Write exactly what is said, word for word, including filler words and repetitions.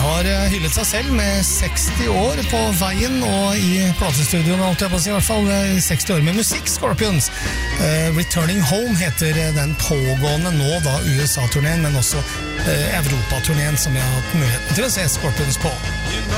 har hyllet seg selv med seksti år på veien og i platestudioen, alt jeg på å si, i hvert fall seksti år med musikk, Scorpions. Uh, Returning Home heter den pågående nå da U S A-turneen, men også uh, Europa-turneen som jeg har hatt muligheten til å se Scorpions på.